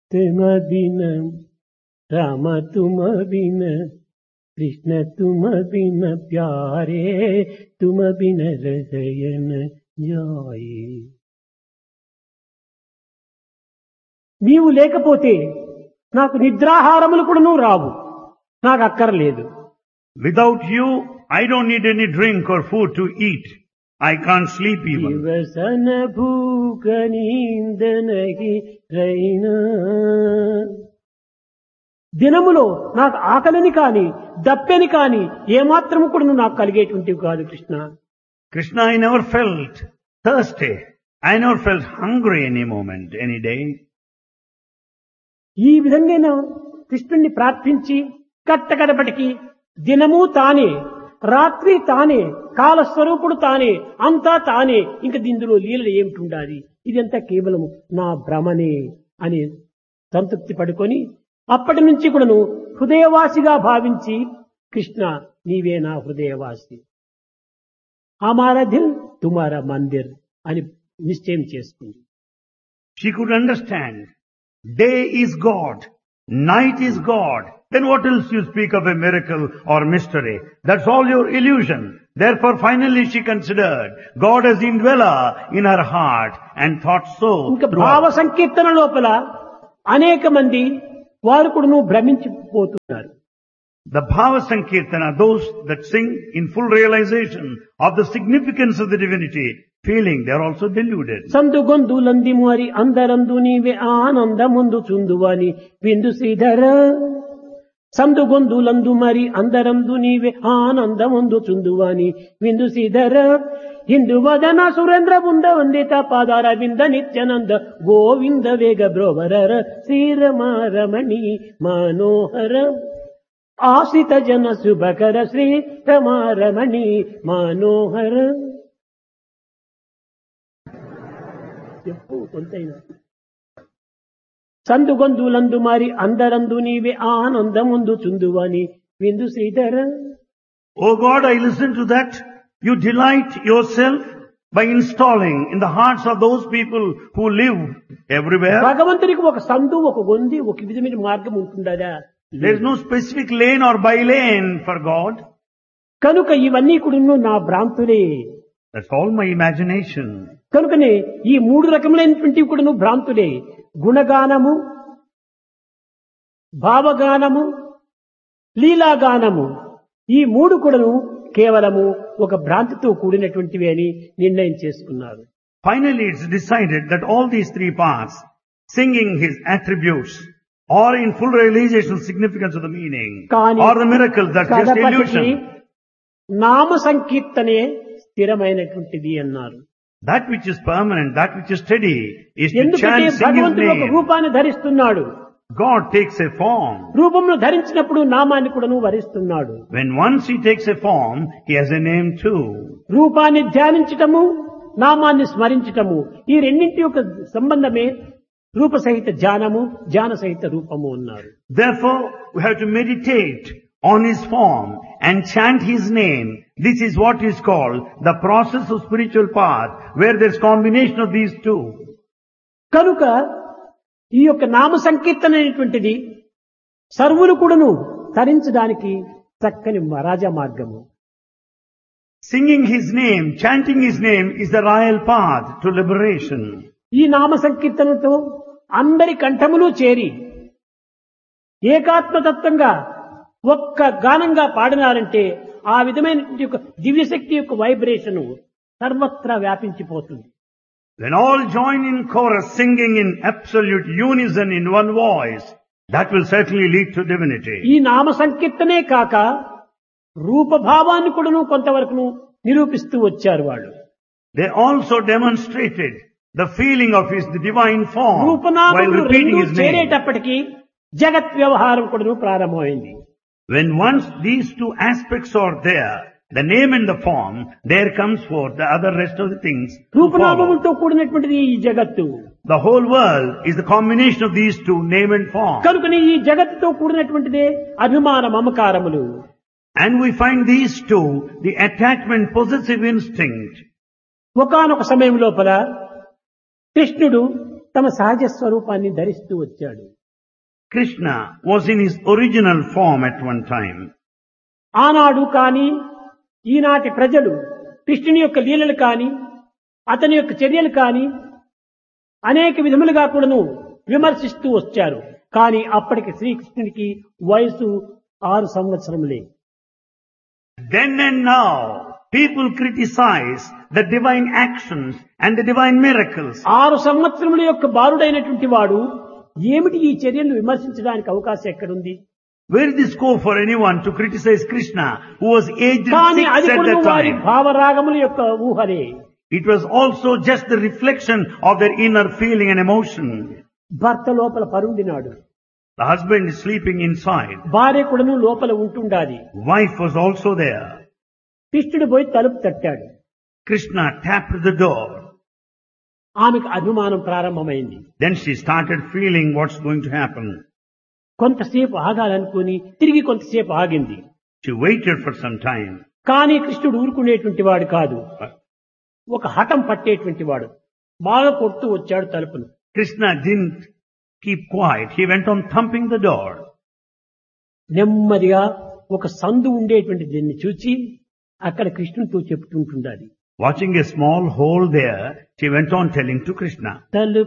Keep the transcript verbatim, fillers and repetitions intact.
तुम बिन राम तुम बिन कृष्ण तुम बिन प्यारे तुम बिन हृदय न जाए. నీవు లేకపోతే నాకు నిద్రాహారములు కూడా నువ్వు రావు, నాకు అక్కర్లేదు. Without you, I don't need any drink or food to eat. I can't sleep even. दिवसन भूख नींद नहीं रहीना. దినములో నాకు ఆకలిని కాని దప్పెని కాని ఏమాత్రము కూడా నువ్వు నాకు కలిగేటువంటివి కాదు Krishna. Krishna, I never felt thirsty. I never felt hungry any moment, any day. ఈ విధంగా నేను కృష్ణుణ్ణి ప్రార్థించి కట్టకడపటికి దినము తానే, రాత్రి తానే, కాలస్వరూపుడు తానే, అంతా తానే. ఇంక దీనిలో లీలలు ఏమిటి ఉండాలి, ఇదంతా కేవలం నా భ్రమనే అని సంతృప్తి పడుకొని అప్పటి నుంచి కూడాను హృదయవాసిగా భావించి కృష్ణ నీవే నా హృదయవాసి, హమారా దిల్ తుమారా మందిర్ అని నిశ్చయం చేసుకుంది. She could understand. Day is God. Night is God. Then what else you speak of a miracle or mystery? That's all your illusion. Therefore finally she considered God as indweller in her heart and thought so. ఇంకా భావ సంకీర్తన లోపల అనేక మంది వారు కూడా నువ్వు భ్రమించిపోతున్నారు. The Bhava Sankirtana, those that sing in full realization of the significance of the divinity, feeling they are also deluded. సందు గొందులంది మరి అందరందు నీవే ఆనందముందు చుందువాని విందు శ్రీధర. సందు గొందులందు మరి అందరందు నీవే ఆనందముందు చుందువాని విందు శ్రీధర. హిందు వదన సురేంద్ర బృంద వందిత పాదార వింద నిత్యానంద గోవింద వేగ బ్రోవరర శ్రీరమారమణి మనోహర ఆశ్రిత జన శుభకర శ్రీ రమారమణి మనోహర. చెప్పు కొంతైనా. సందు గొందులందు మరి అందరందు నీవే ఆనందముందు చుందువని విందు Sridhara. Oh God, I listen to that. You delight yourself by installing in the hearts of those people who live everywhere. భగవంతునికి ఒక సందు, ఒక గొంది, ఒక విధమైన మార్గం ఉంటుందా? There is no specific lane or by lane for God. కనుక ఇవన్నీ కూడా నా భ్రాంతులే. That's all my imagination. కనుకనే ఈ మూడు రకములైనటువంటివి కూడా భ్రాంతులే. గుణగానము, భావగానము, లీలాగానము, ఈ మూడు కూడాను కేవలము ఒక భ్రాంతితో కూడినటువంటివి అని నిర్ణయం చేసుకున్నారు. Finally, it's decided that all these three parts, singing his attributes, or in full realization of significance of the meaning, or the miracles, that's just illusion. నామ సంకీర్తనే స్థిరమైనటువంటిది అన్నారు. That which is permanent, that which is steady, is to ఎందుకంటే chant, sing his భగవంతుడు ఒక name. రూపాన్ని ధరిస్తున్నాడు. God takes a form. రూపంలో ధరించినప్పుడు నామాన్ని కూడా వరిస్తున్నాడు. When once he takes a form, he has a name too. రూపాన్ని ధ్యానించటము, నామాన్ని స్మరించటము, ఈ రెండింటి యొక్క సంబంధమే రూప సహిత ధ్యానము, ధ్యాన సహిత రూపము అన్నారు. Therefore, we have to meditate on his form and chant his name. This is what is called the process of spiritual path, where there is combination of these two. కనుక ఈ యొక్క నామ సంకీర్తన అనేటువంటిది సర్వులు కూడాను తరించడానికి చక్కని రాజా మార్గము. Singing his name, chanting his name is the royal path to liberation. ఈ నామ సంకీర్తనతో అందరి కంఠములు చేరి ఏకాత్మతత్వంగా ఒక్క గానంగా పాడినారంటే ఆ విధమైన దివ్యశక్తి యొక్క వైబ్రేషన్ సర్వత్రా వ్యాపించిపోతుంది. When all join in chorus singing in absolute unison in one voice, that will certainly lead to divinity. ఈ నామ సంకీర్తనే కాక రూపభావాన్ని కూడాను కొంతవరకు నిరూపిస్తూ వచ్చారు వాళ్ళు. They also demonstrated the feeling of his divine form while రూపనామములు repeating రెండు his name. చేరేటప్పటికీ జగత్ వ్యవహారం కూడాను ప్రారంభమైంది. When once these two aspects are there, the name and the form, there comes forth the other rest of the things to follow. రూపనామములతో కూడినటువంటిది ఈ జగత్తు. The whole world is the combination of these two, name and form. కనుకనే ఈ జగత్తుతో కూడినటువంటిదే అభిమాన మమకారములు. And we find these two, the attachment, possessive instinct. ఒకానొక సమయం లోపల కృష్ణుడు తమ సహజ స్వరూపాన్ని ధరిస్తూ వచ్చాడు. Krishna was in his original form at one time. ఆనాడు కాని ఈనాటి ప్రజలు కృష్ణుని యొక్క లీలలు కాని అతని యొక్క చర్యలు కాని అనేక విధములుగా కూడాను విమర్శిస్తూ వచ్చారు. కానీ అప్పటికి శ్రీకృష్ణునికి వయసు ఆరు సంవత్సరములే. Then and now, people criticize the divine actions and the divine miracles. ఆరు సంవత్సరముల యొక్క బాలుడైనటువంటి వాడు ఏమిటి ఈ చర్యలను విమర్శించడానికి అవకాశం ఎక్కడుంది? Where is the scope for anyone to criticize Krishna, who was aged కానీ six అది at కూడా that వారి time? భావరాగముల యొక్క ఊహలే. It was also just the reflection of their inner feeling and emotion. భర్త లోపల పరుండినాడు, The husband is sleeping inside. భార్య కూడాను లోపల ఉంటుండాలి. Wife was also there. కృష్ణుడు పోయి తలుపు తట్టాడు. Krishna tapped the door. ఆమెకు అనుమానం ప్రారంభమైంది. Then she started feeling what's going to happen. కొంతసేపు ఆగాలనుకుని తిరిగి కొంతసేపు ఆగింది. She waited for some time. కానీ కృష్ణుడు ఊరుకునేటువంటి వాడు కాదు, ఒక హఠం పట్టేటువంటి వాడు. బాగా కొడుతూ వచ్చాడు తలుపును. Krishna didn't keep quiet. He went on thumping the door. నెమ్మదిగా ఒక సందు ఉండేటువంటి దీన్ని చూచి అక్కడ కృష్ణునితో చెప్తుంటుండాలి. Watching a small hole there, she went on telling to Krishna. తలుపు